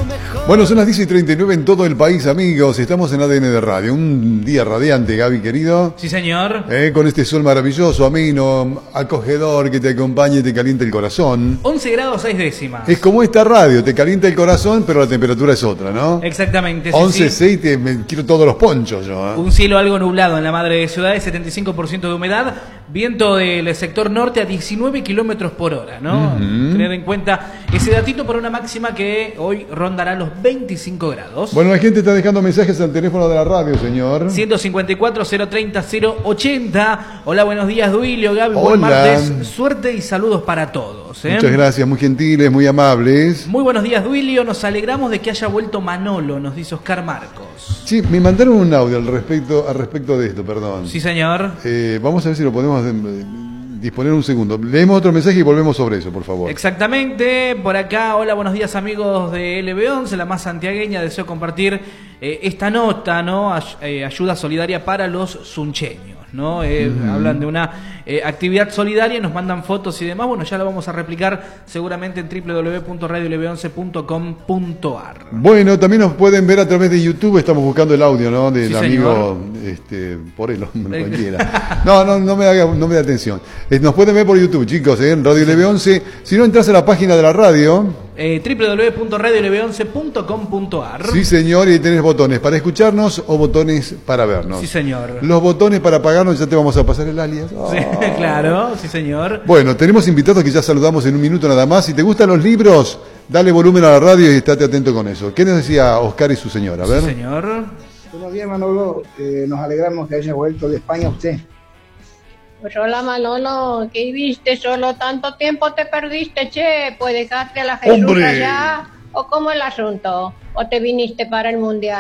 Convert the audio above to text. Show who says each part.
Speaker 1: Bueno, son las 10:39 en todo el país, amigos. Estamos en ADN de Radio. Un día radiante, Gaby, querido.
Speaker 2: Sí, señor.
Speaker 1: Con este sol maravilloso, ameno, acogedor, que te acompañe y te calienta el corazón.
Speaker 2: 11 grados 6 décimas.
Speaker 1: Es como esta radio, te calienta el corazón, pero la temperatura es otra, ¿no?
Speaker 2: Exactamente.
Speaker 1: 11:06, me quiero todos los ponchos yo.
Speaker 2: Un cielo algo nublado en la madre de ciudades, 75% de humedad, viento del sector norte a 19 kilómetros por hora, ¿no? Tener en cuenta ese datito para una máxima que hoy rondará los 25 grados.
Speaker 1: Bueno, la gente está dejando mensajes al teléfono de la radio, señor.
Speaker 2: 154-030-080. Hola, buenos días, Duilio, Gaby,
Speaker 1: Hola.
Speaker 2: buen martes, suerte y saludos para todos.
Speaker 1: Muchas gracias, muy gentiles, muy amables.
Speaker 2: Muy buenos días, Duilio, nos alegramos de que haya vuelto Manolo, nos dice Oscar Marcos.
Speaker 1: Sí, me mandaron un audio al respecto de esto, perdón.
Speaker 2: Sí, señor.
Speaker 1: Vamos a ver si lo podemos disponer un segundo. Leemos otro mensaje y volvemos sobre eso, por favor.
Speaker 2: Exactamente, por acá, hola, buenos días amigos de LB11, la más santiagueña, deseo compartir esta nota, ¿no? Ayuda solidaria para los suncheños, ¿no? Hablan de una actividad solidaria, nos mandan fotos y demás, bueno, ya lo vamos a replicar seguramente en www.radiolb11.com.ar.
Speaker 1: Bueno, también nos pueden ver a través de YouTube, estamos buscando el audio, ¿no? Del
Speaker 2: Sí,
Speaker 1: amigo, por él, cualquiera. No me da atención. Nos pueden ver por YouTube, chicos, en Radio LB11. Si no, entras a la página de la radio.
Speaker 2: www.radiolb11.com.ar.
Speaker 1: Sí, señor, y tenés botones para escucharnos o botones para vernos.
Speaker 2: Sí, señor.
Speaker 1: Los botones para pagarnos, ya te vamos a pasar el alias.
Speaker 2: Sí, claro, sí, señor.
Speaker 1: Bueno, tenemos invitados que ya saludamos en un minuto nada más. Si te gustan los libros, dale volumen a la radio y estate atento con eso. ¿Qué nos decía Oscar y su señora? A ver.
Speaker 2: Sí, señor.
Speaker 3: Buenos días, Manolo. Nos alegramos que haya vuelto de España usted.
Speaker 4: Pues hola Manolo, ¿qué viste? Solo tanto tiempo te perdiste, che. ¿Pues dejaste a la Jesús
Speaker 1: ¡Hombre!
Speaker 4: allá? ¿O cómo el asunto? ¿O te viniste para el mundial?